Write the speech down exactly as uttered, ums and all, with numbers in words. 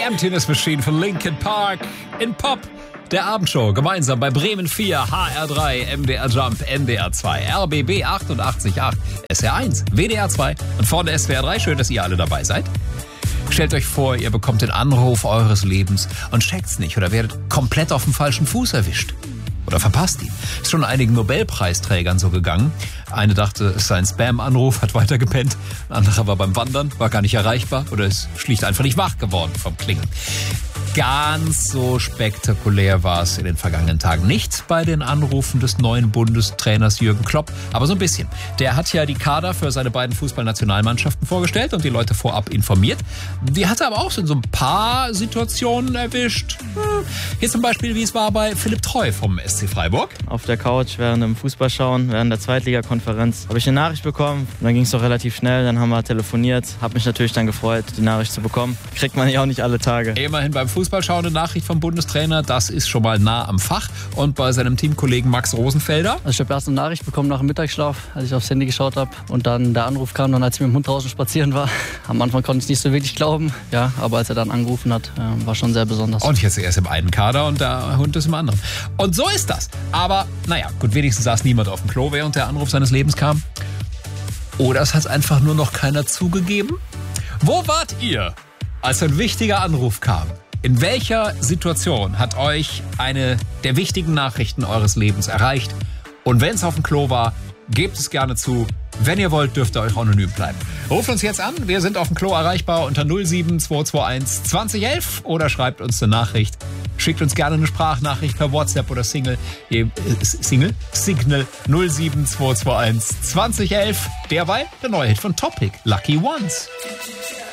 Emptiness Machine von Linkin Park in Pop. Der Abendshow gemeinsam bei Bremen vier, H R drei, M D R Jump, N D R zwei, R B B achtundachtzig Komma acht, S R eins, W D R zwei und vorne S W R drei. Schön, dass ihr alle dabei seid. Stellt euch vor, ihr bekommt den Anruf eures Lebens und checkt's nicht oder werdet komplett auf dem falschen Fuß erwischt. Oder verpasst ihn. Ist schon einigen Nobelpreisträgern so gegangen. Eine dachte, es sei ein Spam-Anruf, hat weitergepennt. Ein anderer war beim Wandern, war gar nicht erreichbar oder ist schlicht einfach nicht wach geworden vom Klingeln. Ganz so spektakulär war es in den vergangenen Tagen nicht bei den Anrufen des neuen Bundestrainers Jürgen Klopp, aber so ein bisschen. Der hat ja die Kader für seine beiden Fußballnationalmannschaften vorgestellt und die Leute vorab informiert. Die hat er aber auch so in so ein paar Situationen erwischt. Hier zum Beispiel, wie es war bei Philipp Treu vom S C Freiburg. Auf der Couch während dem Fußballschauen, während der Zweitligakonferenz, habe ich eine Nachricht bekommen. Und dann ging es doch relativ schnell, dann haben wir telefoniert. Habe mich natürlich dann gefreut, die Nachricht zu bekommen. Kriegt man ja auch nicht alle Tage. Immerhin beim Fußball Fußballschau eine Nachricht vom Bundestrainer, das ist schon mal nah am Fach. Und bei seinem Teamkollegen Max Rosenfelder? Also ich habe erst eine Nachricht bekommen nach dem Mittagsschlaf, als ich aufs Handy geschaut habe. Und dann der Anruf kam, dann als ich mit dem Hund draußen spazieren war. Am Anfang konnte ich es nicht so wirklich glauben, ja, aber als er dann angerufen hat, äh, war schon sehr besonders. Und jetzt er ist im einen Kader und der Hund ist im anderen. Und so ist das. Aber naja, gut, wenigstens saß niemand auf dem Klo, während der Anruf seines Lebens kam. Oder es hat einfach nur noch keiner zugegeben. Wo wart ihr, als ein wichtiger Anruf kam? In welcher Situation hat euch eine der wichtigen Nachrichten eures Lebens erreicht? Und wenn es auf dem Klo war, gebt es gerne zu. Wenn ihr wollt, dürft ihr euch anonym bleiben. Ruft uns jetzt an. Wir sind auf dem Klo erreichbar unter null sieben zwei zwei eins zwanzig elf oder schreibt uns eine Nachricht. Schickt uns gerne eine Sprachnachricht per WhatsApp oder Single. Äh, Single? Signal null sieben zwei zwei eins zwanzig elf. Derweil der neue Hit von Topic, Lucky Ones.